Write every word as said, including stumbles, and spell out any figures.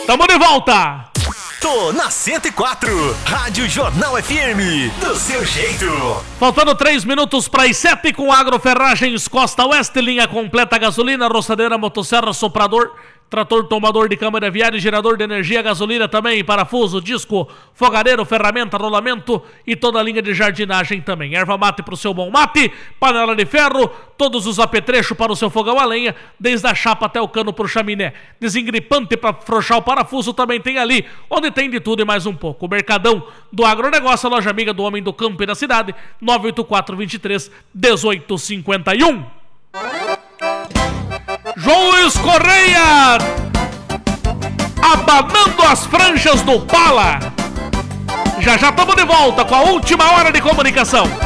Tamo de volta! Tô na cento e quatro, Rádio Jornal F M, do seu jeito. Faltando três minutos para as sete com Agroferragens Costa Oeste, linha completa, gasolina, roçadeira, motosserra, soprador, trator tomador de câmara viária, gerador de energia, gasolina também, parafuso, disco, fogareiro, ferramenta, rolamento e toda a linha de jardinagem também. Erva mate para o seu bom mate, panela de ferro, todos os apetrechos para o seu fogão a lenha, desde a chapa até o cano para o chaminé. Desengripante para afrouxar o parafuso também tem ali, onde tem de tudo e mais um pouco. O Mercadão do Agronegócio, a loja amiga do homem do campo e da cidade, nove oito quatro, dois três, um oito cinco um. João Luiz Correia, abanando as franjas do Pala. Já já estamos de volta com a última hora de comunicação.